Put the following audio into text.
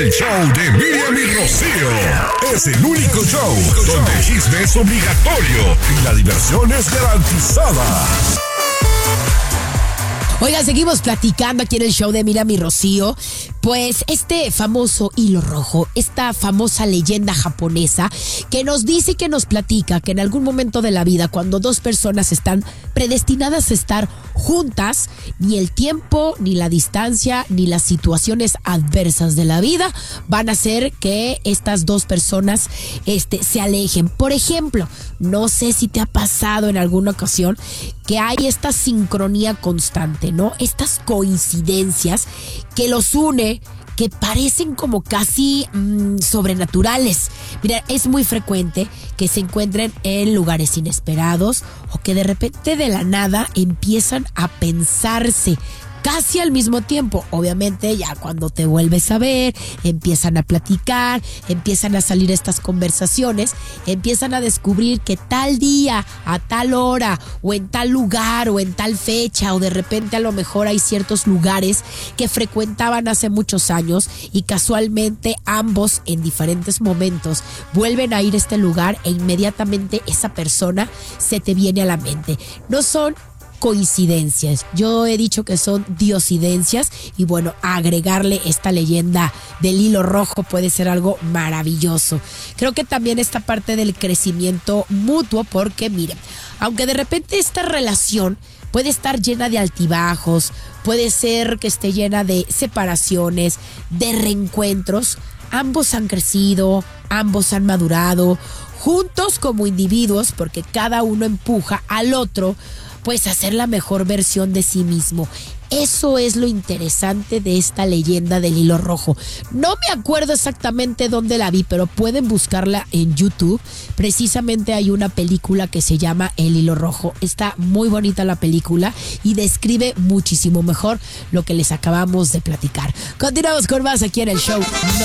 El show de Miriam y Rocío. Es el único show donde el chisme es obligatorio y la diversión es garantizada. Oiga, seguimos platicando aquí en el show de Miriam y Rocío. Pues este famoso hilo rojo, esta famosa leyenda japonesa que nos dice y que nos platica que en algún momento de la vida, cuando dos personas están predestinadas a estar juntas, ni el tiempo, ni la distancia, ni las situaciones adversas de la vida van a hacer que estas dos personas se alejen. Por ejemplo, no sé si te ha pasado en alguna ocasión que hay esta sincronía constante, ¿no? Estas coincidencias que los une, que parecen como casi sobrenaturales. Mira, es muy frecuente que se encuentren en lugares inesperados o que de repente de la nada empiezan a pensarse casi al mismo tiempo. Obviamente ya cuando te vuelves a ver, empiezan a platicar, empiezan a salir estas conversaciones, empiezan a descubrir que tal día, a tal hora, o en tal lugar, o en tal fecha, o de repente a lo mejor hay ciertos lugares que frecuentaban hace muchos años y casualmente ambos en diferentes momentos vuelven a ir a este lugar e inmediatamente esa persona se te viene a la mente. No son coincidencias, yo he dicho que son diosidencias y bueno, agregarle esta leyenda del hilo rojo puede ser algo maravilloso. Creo que también esta parte del crecimiento mutuo, porque miren, aunque de repente esta relación puede estar llena de altibajos, puede ser que esté llena de separaciones, de reencuentros, ambos han crecido, ambos han madurado, juntos como individuos, porque cada uno empuja al otro pues a ser la mejor versión de sí mismo. Eso es lo interesante de esta leyenda del hilo rojo. No me acuerdo exactamente dónde la vi, pero pueden buscarla en YouTube. Precisamente hay una película que se llama El hilo rojo. Está muy bonita la película y describe muchísimo mejor lo que les acabamos de platicar. Continuamos con más aquí en el show.